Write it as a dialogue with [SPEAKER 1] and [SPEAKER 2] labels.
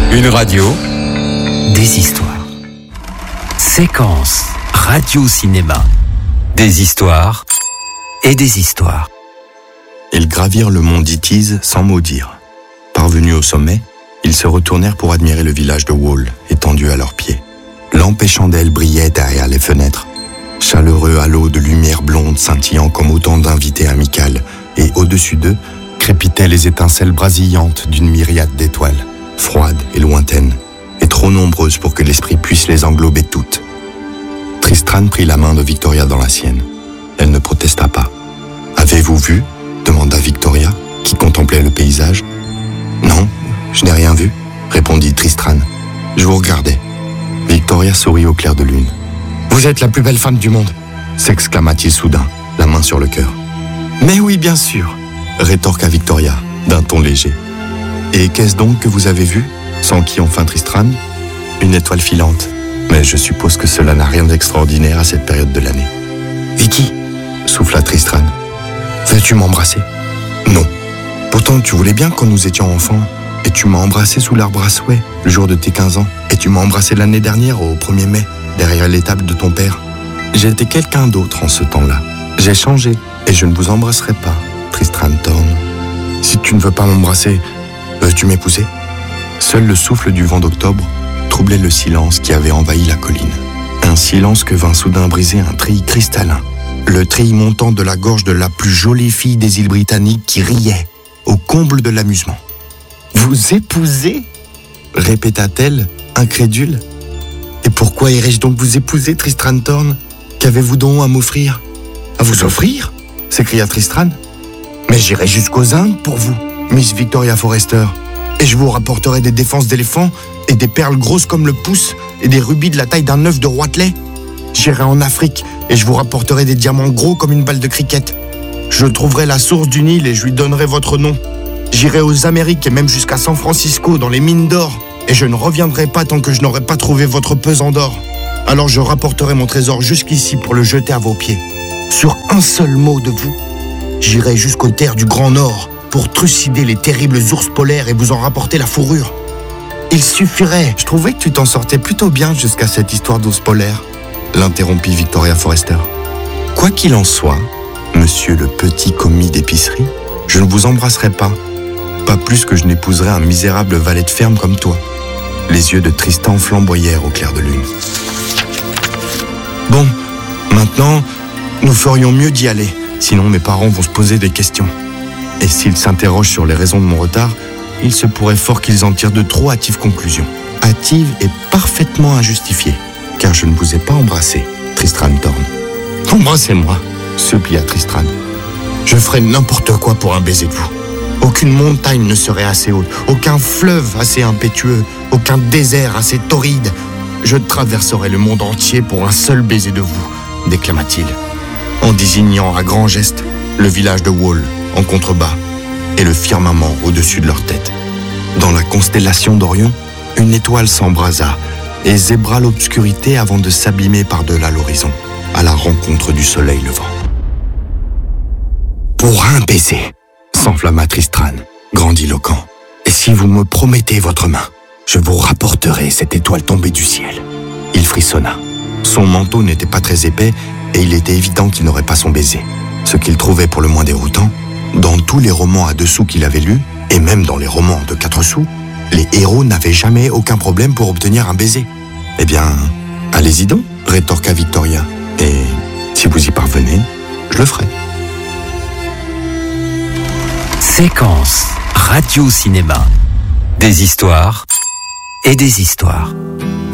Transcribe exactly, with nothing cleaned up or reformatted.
[SPEAKER 1] Une radio, des histoires. Séquence radio-cinéma. Des histoires et des histoires.
[SPEAKER 2] Ils gravirent le mont d'Itiz sans mot dire. Parvenus au sommet, ils se retournèrent pour admirer le village de Wall, étendu à leurs pieds. Lampes et chandelles brillaient derrière les fenêtres. Chaleureux halos de lumière blonde scintillant comme autant d'invités amicales, et au-dessus d'eux, crépitaient les étincelles brasillantes d'une myriade d'étoiles, froides et lointaines, et trop nombreuses pour que l'esprit puisse les englober toutes. Tristram prit la main de Victoria dans la sienne. Elle ne protesta pas. « Avez-vous vu ?» demanda Victoria, qui contemplait le paysage. « Non, je n'ai rien vu, » répondit Tristram. « Je vous regardais. » Victoria sourit au clair de lune. « Vous êtes la plus belle femme du monde !» s'exclama-t-il soudain, la main sur le cœur. « Mais oui, bien sûr !» rétorqua Victoria, d'un ton léger. « Et qu'est-ce donc que vous avez vu ?» s'enquit enfin Tristram. « Une étoile filante. Mais je suppose que cela n'a rien d'extraordinaire à cette période de l'année. »« Vicky !» souffla Tristram. « Veux-tu m'embrasser ?»« Non. Pourtant, tu voulais bien quand nous étions enfants. Et tu m'as embrassé sous l'arbre à souhait, le jour de tes quinze ans. Et tu m'as embrassé l'année dernière, au premier mai, derrière l'étable de ton père. J'étais quelqu'un d'autre en ce temps-là. J'ai changé, et je ne vous embrasserai pas, Tristram Thorn. Si tu ne veux pas m'embrasser, veux-tu m'épouser ?» Seul le souffle du vent d'octobre troublait le silence qui avait envahi la colline. Un silence que vint soudain briser un treillis cristallin, le treillis montant de la gorge de la plus jolie fille des îles britanniques qui riait, au comble de l'amusement. « Vous épouser ?» répéta-t-elle, incrédule. « Et pourquoi irais-je donc vous épouser, Tristram Thorn ? Qu'avez-vous donc à m'offrir ?»« À vous offrir ?» s'écria Tristram. « Mais j'irai jusqu'aux Indes pour vous, Miss Victoria Forrester, et je vous rapporterai des défenses d'éléphants et des perles grosses comme le pouce et des rubis de la taille d'un œuf de Roitelet. J'irai en Afrique et je vous rapporterai des diamants gros comme une balle de cricket. Je trouverai la source du Nil et je lui donnerai votre nom. J'irai aux Amériques et même jusqu'à San Francisco dans les mines d'or et je ne reviendrai pas tant que je n'aurai pas trouvé votre pesant d'or. Alors je rapporterai mon trésor jusqu'ici pour le jeter à vos pieds. Sur un seul mot de vous, j'irai jusqu'aux terres du Grand Nord pour trucider les terribles ours polaires et vous en rapporter la fourrure. Il suffirait. Je trouvais que tu t'en sortais plutôt bien jusqu'à cette histoire d'ours polaires, l'interrompit Victoria Forrester. Quoi qu'il en soit, monsieur le petit commis d'épicerie, je ne vous embrasserai pas, pas plus que je n'épouserai un misérable valet de ferme comme toi. Les yeux de Tristan flamboyèrent au clair de lune. Bon, maintenant, nous ferions mieux d'y aller, sinon mes parents vont se poser des questions. Et s'ils s'interrogent sur les raisons de mon retard, il se pourrait fort qu'ils en tirent de trop hâtives conclusions. Hâtives et parfaitement injustifiées, car je ne vous ai pas embrassé, Tristram Thorn. Embrassez-moi, supplia Tristram. Je ferai n'importe quoi pour un baiser de vous. Aucune montagne ne serait assez haute, aucun fleuve assez impétueux, aucun désert assez torride. Je traverserai le monde entier pour un seul baiser de vous, déclama-t-il, en désignant à grands gestes le village de Wall en contrebas et le firmament au-dessus de leur tête. Dans la constellation d'Orion, une étoile s'embrasa et zébra l'obscurité avant de s'abîmer par-delà l'horizon, à la rencontre du soleil levant. « Pour un baiser !» s'enflamma Tristram, grandiloquent. « Et si vous me promettez votre main, je vous rapporterai cette étoile tombée du ciel. » Il frissonna. Son manteau n'était pas très épais et il était évident qu'il n'aurait pas son baiser. Ce qu'il trouvait pour le moins déroutant, dans tous les romans à deux sous qu'il avait lus, et même dans les romans de quatre sous, les héros n'avaient jamais aucun problème pour obtenir un baiser. Eh bien, allez-y donc, rétorqua Victoria. Et si vous y parvenez, je le ferai.
[SPEAKER 1] Séquence radio-cinéma. Des histoires et des histoires.